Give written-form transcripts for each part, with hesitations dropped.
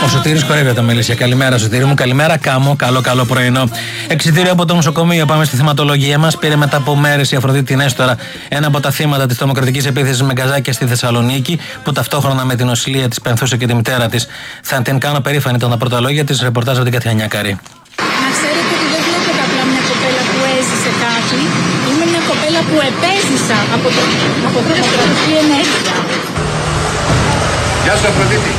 Ο Σωτήρης χορεύει τα μελίσια. Καλημέρα, Σωτήρη μου. Καλημέρα, Κάμο. Καλό πρωινό. Εξιτήριο από το νοσοκομείο. Πάμε στη θεματολογία μας. Πήρε μετά από μέρες η Αφροδίτη Νέστορα, ένα από τα θύματα της τρομοκρατικής επίθεσης με γκαζάκια στη Θεσσαλονίκη, που ταυτόχρονα με την οσυλία της πενθούσε και τη μητέρα της. Θα την κάνω περήφανη, ήταν τα πρώτα λόγια της. Ρεπορτάζ από την Κατιανιά Καρή. Να ξέρετε ότι δεν βλέπετε απλά μια κοπέλα που έζησε κάτι. Είμαι μια κοπέλα που επέζησα από τρομοκρατική ενέργεια. Γεια σου, Αφροδίτη.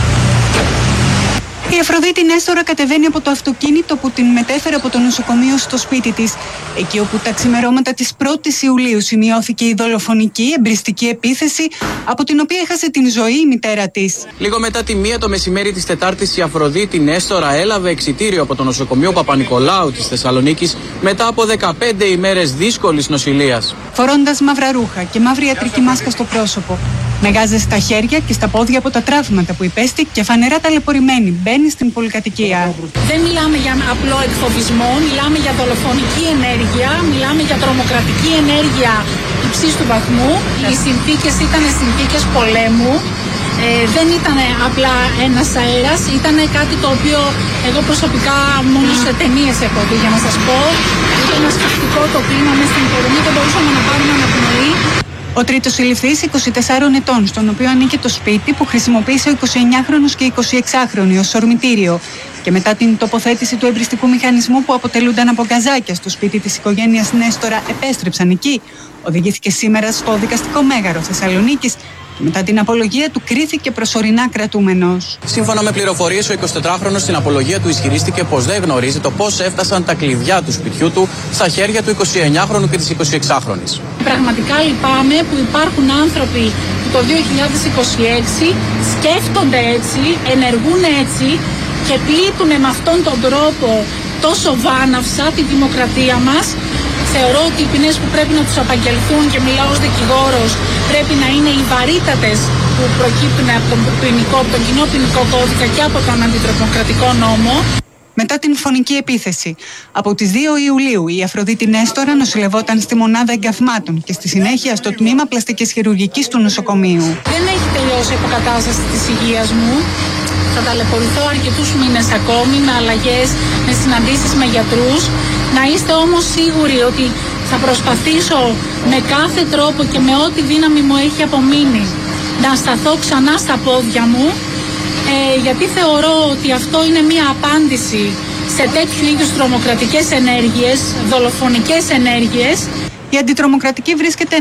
Η Αφροδίτη Νέστορα κατεβαίνει από το αυτοκίνητο που την μετέφερε από το νοσοκομείο στο σπίτι της, εκεί όπου τα ξημερώματα της 1ης Ιουλίου σημειώθηκε η δολοφονική εμπριστική επίθεση, από την οποία έχασε την ζωή η μητέρα της. Λίγο μετά τη 1 το μεσημέρι της Τετάρτης, η Αφροδίτη Νέστορα έλαβε εξιτήριο από το νοσοκομείο Παπα-Νικολάου της Θεσσαλονίκης μετά από 15 ημέρες δύσκολης νοσηλείας. Φορώντας μαύρα ρούχα και μαύρη ιατρική μάσκα στο πρόσωπο, με γάζες στα χέρια και στα πόδια από τα τραύματα που υπέστη και φανερά ταλαιπωρημένη, μπαίνει στην πολυκατοικία. Δεν μιλάμε για απλό εκφοβισμό, μιλάμε για δολοφονική ενέργεια, μιλάμε για τρομοκρατική ενέργεια υψής του βαθμού. Οι συνθήκες ήταν συνθήκες πολέμου. Δεν ήταν απλά ένας αέρας, ήταν κάτι το οποίο εγώ προσωπικά μόνο σε ταινίες έχω δει, για να σας πω. Ήταν ασφυκτικό το κλίμα μες στην υποδομή, δεν μπορούσαμε να πάρουμε αναπνοή. Ο τρίτος συλληφθής, 24 ετών, στον οποίο ανήκε το σπίτι που χρησιμοποίησε ο 29χρονος και 26χρονη ως ορμητήριο. Και μετά την τοποθέτηση του εμπριστικού μηχανισμού που αποτελούνταν από γκαζάκια στο σπίτι της οικογένειας Νέστορα, επέστρεψαν εκεί. Οδηγήθηκε σήμερα στο δικαστικό μέγαρο Θεσσαλονίκης και μετά την απολογία του κρίθηκε προσωρινά κρατούμενος. Σύμφωνα με πληροφορίες, ο 24χρονος στην απολογία του ισχυρίστηκε πως δεν γνωρίζει το πώς έφτασαν τα κλειδιά του σπιτιού του στα χέρια του 29χρονου και της 26χρονης. Πραγματικά λυπάμαι που υπάρχουν άνθρωποι που το 2026 σκέφτονται έτσι, ενεργούν έτσι και πλήττουν με αυτόν τον τρόπο τόσο βάναυσα τη δημοκρατία μας. Θεωρώ ότι οι ποινές που πρέπει να τους απαγγελθούν, και μιλάω ως δικηγόρος, πρέπει να είναι οι βαρύτατες που προκύπτουν από τον κοινό ποινικό κώδικα και από τον αντιτρομοκρατικό νόμο. Μετά την φωνική επίθεση, από τις 2 Ιουλίου η Αφροδίτη Νέστορα νοσηλευόταν στη μονάδα εγκαυμάτων και στη συνέχεια στο τμήμα πλαστικής χειρουργικής του νοσοκομείου. Δεν έχει τελειώσει η αποκατάσταση της υγείας μου. Θα ταλαιπωρηθώ αρκετούς μήνες ακόμη με αλλαγές, με συναντήσεις με γιατρούς. Να είστε όμως σίγουροι ότι θα προσπαθήσω με κάθε τρόπο και με ό,τι δύναμη μου έχει απομείνει να σταθώ ξανά στα πόδια μου, γιατί θεωρώ ότι αυτό είναι μια απάντηση σε τέτοιου είδους τρομοκρατικές ενέργειες, δολοφονικές ενέργειες. Η αντιτρομοκρατική βρίσκεται